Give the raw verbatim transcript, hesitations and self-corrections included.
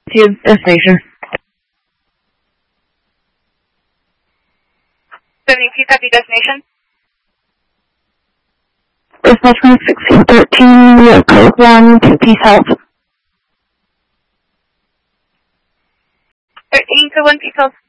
to your destination. seventy-two, copy destination. Dispatchman sixteen thirteen, code one to Peace Health. thirteen, code one, Peace Health.